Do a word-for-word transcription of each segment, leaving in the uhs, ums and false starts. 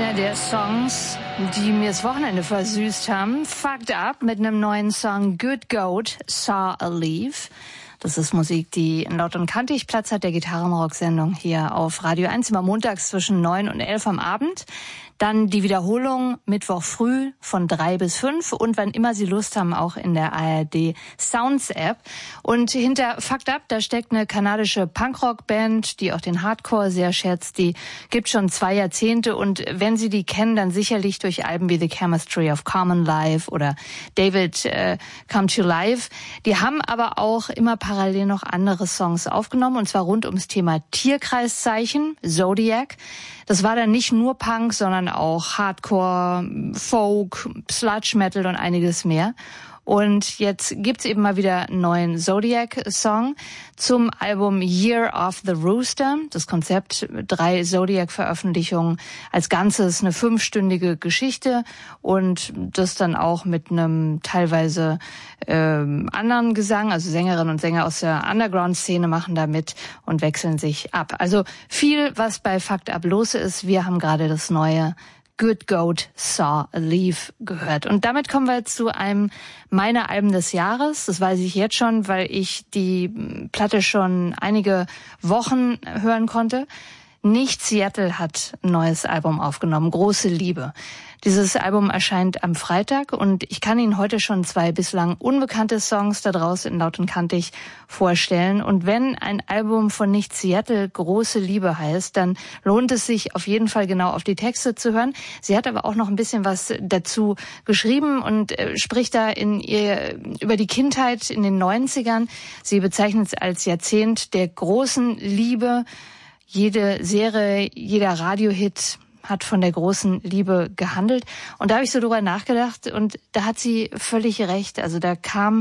einer der Songs, die mir das Wochenende versüßt haben. Fucked Up mit einem neuen Song Good Goat, Saw a Leaf. Das ist Musik, die in Laut und Kantig Platz hat, der Gitarrenrock-Sendung hier auf Radio eins, immer montags zwischen neun und elf am Abend. Dann die Wiederholung Mittwoch früh von drei bis fünf und wann immer Sie Lust haben, auch in der A R D Sounds App. Und hinter Fucked Up, da steckt eine kanadische Punkrock-Band, die auch den Hardcore sehr schätzt. Die gibt schon zwei Jahrzehnte und wenn Sie die kennen, dann sicherlich durch Alben wie The Chemistry of Common Life oder David äh, Come to Life. Die haben aber auch immer parallel noch andere Songs aufgenommen und zwar rund ums Thema Tierkreiszeichen, Zodiac. Das war dann nicht nur Punk, sondern auch Hardcore, Folk, Sludge Metal und einiges mehr. Und jetzt gibt's eben mal wieder einen neuen Zodiac-Song zum Album Year of the Rooster. Das Konzept, drei Zodiac-Veröffentlichungen als Ganzes, eine fünfstündige Geschichte und das dann auch mit einem teilweise ähm, anderen Gesang. Also Sängerinnen und Sänger aus der Underground-Szene machen da mit und wechseln sich ab. Also viel, was bei Fucked Up los ist. Wir haben gerade das neue Good Goat Saw a Leaf gehört. Und damit kommen wir jetzt zu einem meiner Alben des Jahres. Das weiß ich jetzt schon, weil ich die Platte schon einige Wochen hören konnte. Nicht Seattle hat ein neues Album aufgenommen, Große Liebe. Dieses Album erscheint am Freitag und ich kann Ihnen heute schon zwei bislang unbekannte Songs da draußen in Laut und Kantig vorstellen. Und wenn ein Album von Nicht Seattle Große Liebe heißt, dann lohnt es sich auf jeden Fall genau auf die Texte zu hören. Sie hat aber auch noch ein bisschen was dazu geschrieben und äh, spricht da in ihr über die Kindheit in den neunzigern. Sie bezeichnet es als Jahrzehnt der großen Liebe. Jede Serie, jeder Radiohit hat von der großen Liebe gehandelt. Und da habe ich so drüber nachgedacht und da hat sie völlig recht. Also da kam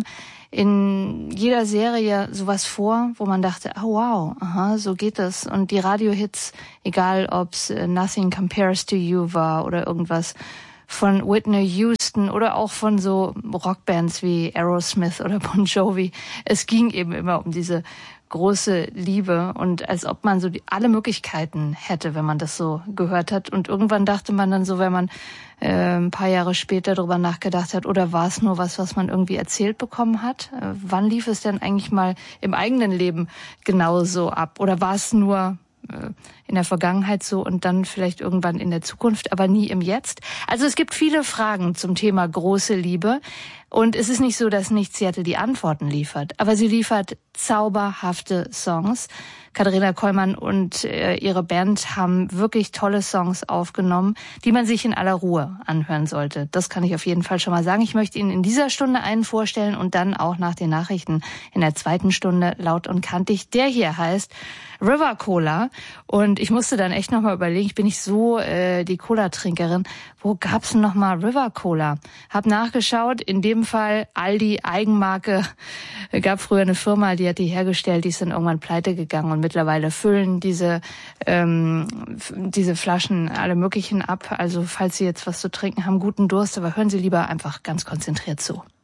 in jeder Serie sowas vor, wo man dachte, oh wow, aha, so geht das. Und die Radiohits, egal ob's Nothing Compares to You war oder irgendwas von Whitney Houston oder auch von so Rockbands wie Aerosmith oder Bon Jovi. Es ging eben immer um diese große Liebe und als ob man so die, alle Möglichkeiten hätte, wenn man das so gehört hat. Und irgendwann dachte man dann so, wenn man äh, ein paar Jahre später darüber nachgedacht hat, oder war es nur was, was man irgendwie erzählt bekommen hat? Äh, wann lief es denn eigentlich mal im eigenen Leben genauso ab? Oder war es nur äh, in der Vergangenheit so und dann vielleicht irgendwann in der Zukunft, aber nie im Jetzt? Also es gibt viele Fragen zum Thema große Liebe. Und es ist nicht so, dass Nicht Seattle die Antworten liefert, aber sie liefert zauberhafte Songs. Katharina Kollmann und äh, ihre Band haben wirklich tolle Songs aufgenommen, die man sich in aller Ruhe anhören sollte. Das kann ich auf jeden Fall schon mal sagen. Ich möchte Ihnen in dieser Stunde einen vorstellen und dann auch nach den Nachrichten in der zweiten Stunde Laut und Kantig. Der hier heißt River Cola und ich musste dann echt nochmal überlegen, ich bin nicht so äh, die Cola-Trinkerin. Wo gab's denn nochmal River Cola? Hab nachgeschaut, in dem Fall Aldi Eigenmarke. Gab früher eine Firma, die hat die hergestellt, die ist dann irgendwann pleite gegangen und mittlerweile füllen diese ähm, diese Flaschen alle möglichen ab. Also falls Sie jetzt was zu trinken haben, guten Durst, aber hören Sie lieber einfach ganz konzentriert zu.